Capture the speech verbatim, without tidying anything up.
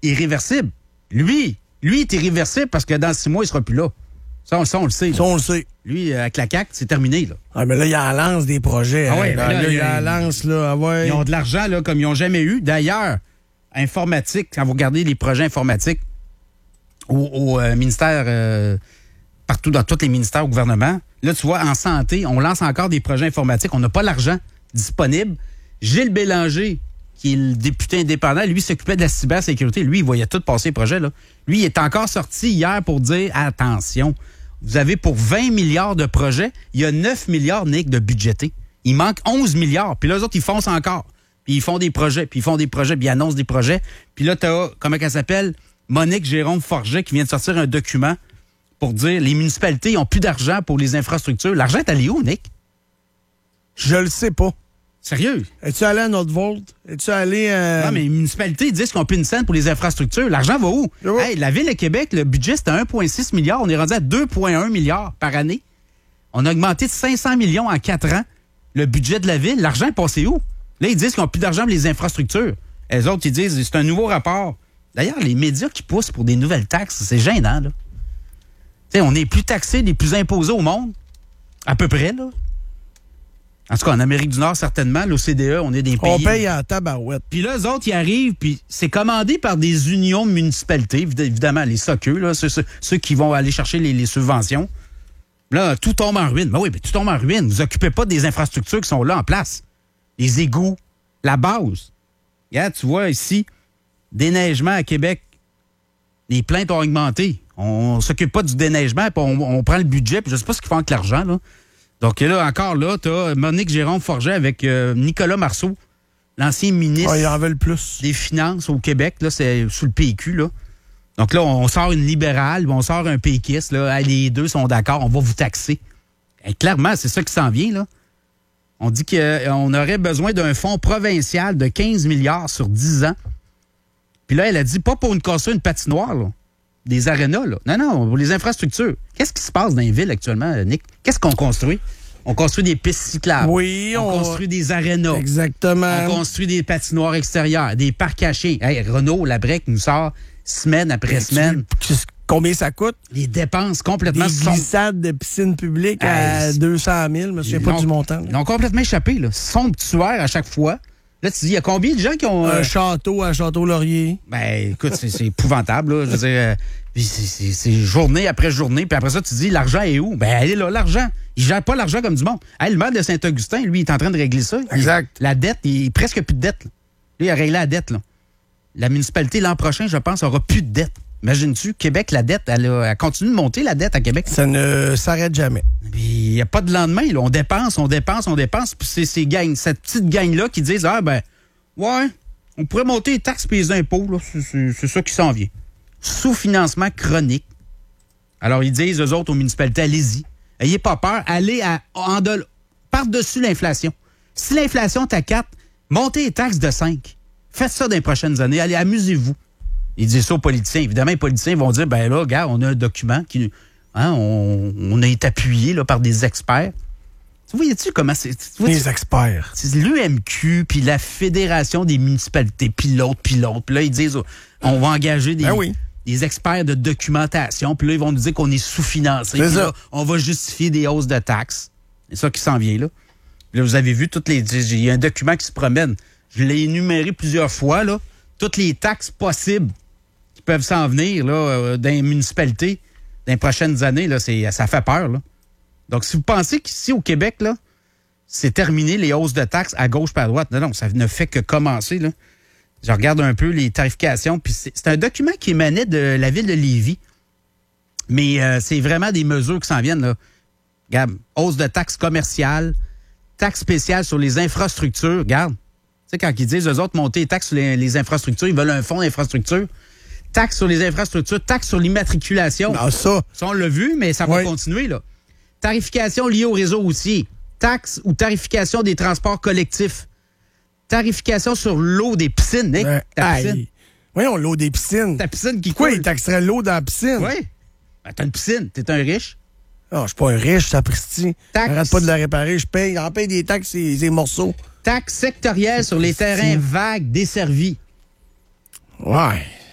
irréversible. Lui, lui est irréversible parce que dans six mois, il sera plus là. Ça, on, ça, on le sait. Ça, on le sait. Lui, avec la C A Q, c'est terminé, là. Ah, mais là, il en lance des projets. Ah ouais, hein. là, là, là, il en lance, là. Ah ouais. Ils ont de l'argent, là, comme ils n'ont jamais eu. D'ailleurs, informatique, quand vous regardez les projets informatiques au, au euh, ministère, euh, partout dans tous les ministères au gouvernement, là, tu vois, en santé, on lance encore des projets informatiques. On n'a pas l'argent disponible. Gilles Bélanger, qui est le député indépendant, lui s'occupait de la cybersécurité. Lui, il voyait tout passer les projets, là. Lui, il est encore sorti hier pour dire, attention, vous avez pour vingt milliards de projets, il y a neuf milliards, Nick, de budgétés. Il manque onze milliards. Puis là, eux autres, ils foncent encore. Puis ils font des projets, puis ils font des projets, puis ils annoncent des projets. Puis là, t'as, comment elle s'appelle? Monique Jérôme-Forget qui vient de sortir un document pour dire les municipalités n'ont plus d'argent pour les infrastructures. L'argent est allé où, Nick? Je le sais pas. Sérieux? Es-tu allé à Nordvolt? Es-tu allé à... Non, mais les municipalités disent qu'on n'a plus une scène pour les infrastructures. L'argent va où? Oh. Hey, la Ville de Québec, le budget, c'était un virgule six milliard. On est rendu à deux virgule un milliard par année. On a augmenté de cinq cents millions en quatre ans le budget de la Ville. L'argent est passé où? Là, ils disent qu'ils n'ont plus d'argent pour les infrastructures. Les autres, ils disent c'est un nouveau rapport. D'ailleurs, les médias qui poussent pour des nouvelles taxes, c'est gênant, là. T'sais, on est plus taxés, les plus imposés au monde. À peu près, là. En tout cas, en Amérique du Nord, certainement, l'O C D E, on est des pays... On paye en tabarouette. Puis là, eux autres, ils arrivent, puis c'est commandé par des unions de municipalités, évidemment, les S O C E, là, ceux, ceux, ceux qui vont aller chercher les, les subventions. Là, tout tombe en ruine. Ben oui, mais tout tombe en ruine. Vous occupez pas des infrastructures qui sont là en place. Les égouts, la base. Regarde, tu vois ici, déneigement à Québec, les plaintes ont augmenté. On, on s'occupe pas du déneigement, puis on, on prend le budget, puis je sais pas ce qu'ils font avec l'argent, là. Donc là, encore là, tu as Monique Jérôme-Forget avec euh, Nicolas Marceau, l'ancien ministre Ah, ils en veulent plus. des Finances au Québec. Là, c'est sous le P Q, là. Donc là, on sort une libérale, on sort un péquiste, là. Les deux sont d'accord, on va vous taxer. Et clairement, c'est ça qui s'en vient, là. On dit qu'on aurait besoin d'un fonds provincial de quinze milliards sur dix ans. Puis là, elle a dit, pas pour une construire une patinoire, là. Des arénas, là. Non, non, pour les infrastructures. Qu'est-ce qui se passe dans les villes actuellement, Nick? Qu'est-ce qu'on construit? On construit des pistes cyclables. Oui, on... on construit des arénas. Exactement. On construit des patinoires extérieures, des parcs à chiens. Hey, Renault, la break nous sort semaine après semaine. Tu, combien ça coûte? Les dépenses complètement... Des glissades de piscine publique à hey, deux cent mille, je me souviens pas du montant. Ils ont complètement échappé, là. Somptuaire à chaque fois. Là, tu dis, il y a combien de gens qui ont... Un euh... château à Château-Laurier. Ben, écoute, c'est, c'est épouvantable, là. Je veux dire, euh, c'est, c'est, c'est journée après journée. Puis après ça, tu dis, l'argent est où? Ben, elle est là, l'argent. Il gère pas l'argent comme du monde. Hey, le maire de Saint-Augustin, lui, il est en train de régler ça. Exact. Il, la dette, il presque plus de dette, là. Lui, il a réglé la dette, là. La municipalité, l'an prochain, je pense, aura plus de dette. Imagines-tu, Québec, la dette, elle, a, elle continue de monter, la dette à Québec. Ça ne s'arrête jamais. Puis il n'y a pas de lendemain, là. On dépense, on dépense, on dépense. Puis c'est ces gangs, cette petite gang-là qui disent, ah, ben, ouais, on pourrait monter les taxes et les impôts, là. C'est, c'est, c'est ça qui s'en vient. Sous-financement chronique. Alors, ils disent, eux autres, aux municipalités, allez-y. Ayez pas peur. Allez à, en de, par-dessus l'inflation. Si l'inflation est à quatre, montez les taxes de cinq. Faites ça dans les prochaines années. Allez, amusez-vous. Ils disent ça aux politiciens. Évidemment, les politiciens vont dire, ben là, regarde, on a un document qui, hein, on, on a été appuyé là, par des experts. Tu vois-tu comment c'est... Les experts. C'est l'U M Q, puis la Fédération des municipalités, puis l'autre, puis l'autre. Puis là, ils disent, on va engager des, ben oui. des experts de documentation. Puis là, ils vont nous dire qu'on est sous-financé. Puis là, on va justifier des hausses de taxes. C'est ça qui s'en vient, là. Puis là, vous avez vu, toutes les, il y a un document qui se promène. Je l'ai énuméré plusieurs fois, là. Toutes les taxes possibles qui peuvent s'en venir, là, euh, dans les municipalités, dans les prochaines années, là, c'est, ça fait peur, là. Donc, si vous pensez qu'ici, au Québec, là, c'est terminé les hausses de taxes à gauche et à droite, non, non, ça ne fait que commencer, là. Je regarde un peu les tarifications, puis c'est, c'est un document qui émanait de la ville de Lévis. Mais euh, c'est vraiment des mesures qui s'en viennent, là. Regarde, hausse de taxes commerciales, taxes spéciales sur les infrastructures, regarde. Tu sais, quand ils disent, eux autres, monter les taxes sur les, les infrastructures, ils veulent un fonds d'infrastructure. Taxes sur les infrastructures, taxes sur l'immatriculation. Non, ça. Ça, on l'a vu, mais ça va oui. continuer, là. Tarification liée au réseau routier. Taxes ou tarification des transports collectifs. Tarification sur l'eau des piscines, Nick. Ben, Ta piscine. aïe. Voyons, l'eau des piscines. Ta piscine qui Quoi, coule. il taxerait l'eau dans la piscine? Oui. Ben, t'as une piscine. T'es un riche. Ah, je suis pas un riche, ça presti. Taxe. Arrête pas de la réparer, je paye. J'en paye des taxes, c'est des morceaux. Taxes sectorielles sur les terrains vagues desservis. Ouais.